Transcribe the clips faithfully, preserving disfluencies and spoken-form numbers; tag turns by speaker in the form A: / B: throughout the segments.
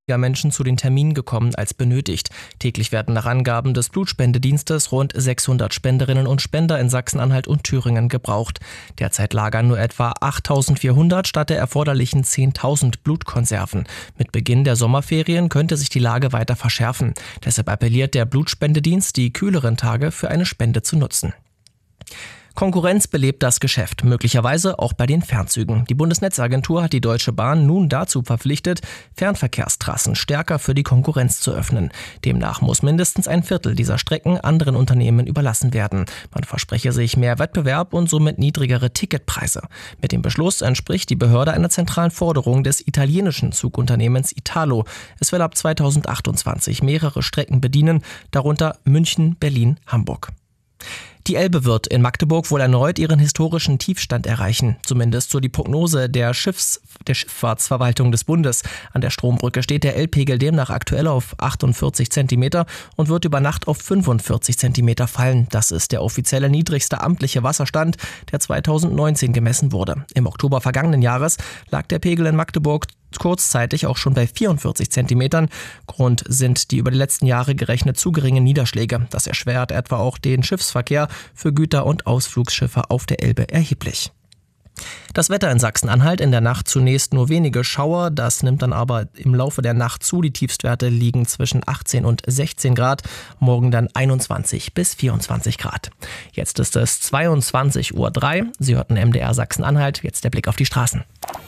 A: Menschen zu den Terminen gekommen als benötigt. Täglich werden nach Angaben des Blutspendedienstes rund sechshundert Spenderinnen und Spender in Sachsen-Anhalt und Thüringen gebraucht. Derzeit lagern nur etwa achttausendvierhundert statt der erforderlichen zehntausend Blutkonserven. Mit Beginn der Sommerferien könnte sich die Lage weiter verschärfen. Deshalb appelliert der Blutspendedienst, die kühleren Tage für eine Spende zu nutzen. Konkurrenz belebt das Geschäft, möglicherweise auch bei den Fernzügen. Die Bundesnetzagentur hat die Deutsche Bahn nun dazu verpflichtet, Fernverkehrstrassen stärker für die Konkurrenz zu öffnen. Demnach muss mindestens ein Viertel dieser Strecken anderen Unternehmen überlassen werden. Man verspreche sich mehr Wettbewerb und somit niedrigere Ticketpreise. Mit dem Beschluss entspricht die Behörde einer zentralen Forderung des italienischen Zugunternehmens Italo. Es will ab zweitausendachtundzwanzig mehrere Strecken bedienen, darunter München, Berlin, Hamburg. Die Elbe wird in Magdeburg wohl erneut ihren historischen Tiefstand erreichen. Zumindest so die Prognose der, Schiffs-, der Schifffahrtsverwaltung des Bundes. An der Strombrücke steht der Elbpegel demnach aktuell auf achtundvierzig Zentimeter und wird über Nacht auf fünfundvierzig Zentimeter fallen. Das ist der offizielle niedrigste amtliche Wasserstand, der zweitausendneunzehn gemessen wurde. Im Oktober vergangenen Jahres lag der Pegel in Magdeburg kurzzeitig auch schon bei vierundvierzig Zentimetern. Grund sind die über die letzten Jahre gerechnet zu geringen Niederschläge. Das erschwert etwa auch den Schiffsverkehr für Güter- und Ausflugsschiffe auf der Elbe erheblich. Das Wetter in Sachsen-Anhalt: in der Nacht zunächst nur wenige Schauer, das nimmt dann aber im Laufe der Nacht zu. Die Tiefstwerte liegen zwischen achtzehn und sechzehn Grad, morgen dann einundzwanzig bis vierundzwanzig Grad. Jetzt ist es zweiundzwanzig Uhr drei. Sie hörten M D R Sachsen-Anhalt, jetzt der Blick auf die Straßen.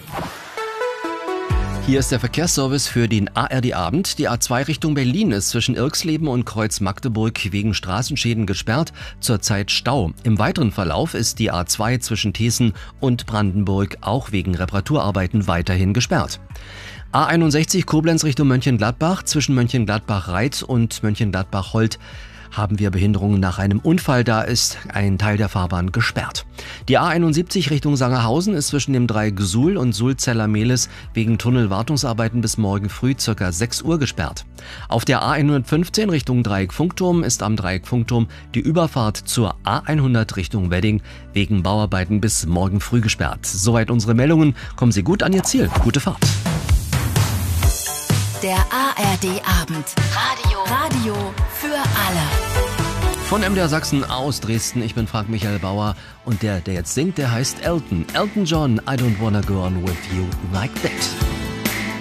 B: Hier ist der Verkehrsservice für den A R D-Abend. Die A zwei Richtung Berlin ist zwischen Irxleben und Kreuz Magdeburg wegen Straßenschäden gesperrt, zurzeit Stau. Im weiteren Verlauf ist die A zwei zwischen Thesen und Brandenburg auch wegen Reparaturarbeiten weiterhin gesperrt. A einundsechzig Koblenz Richtung Mönchengladbach, zwischen Mönchengladbach-Reit und Mönchengladbach-Holt haben wir Behinderungen nach einem Unfall, da ist ein Teil der Fahrbahn gesperrt. Die A einundsiebzig Richtung Sangerhausen ist zwischen dem Dreieck Suhl und Sulzeller-Mehlis wegen Tunnelwartungsarbeiten bis morgen früh ca. sechs Uhr gesperrt. Auf der A hundertfünfzehn Richtung Dreieck Funkturm ist am Dreieck Funkturm die Überfahrt zur A hundert Richtung Wedding wegen Bauarbeiten bis morgen früh gesperrt. Soweit unsere Meldungen. Kommen Sie gut an Ihr Ziel. Gute Fahrt.
C: Der A R D-Abend. Radio. Radio für alle.
B: Von M D R Sachsen aus Dresden, ich bin Frank Michael Bauer und der, der jetzt singt, der heißt Elton. Elton John, I don't wanna go on with you like that.